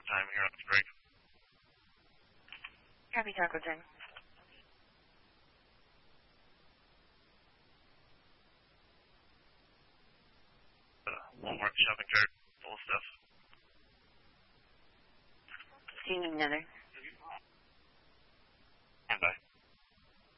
time here on the break. Happy taco time. Walmart shopping cart full of stuff. Do you need another?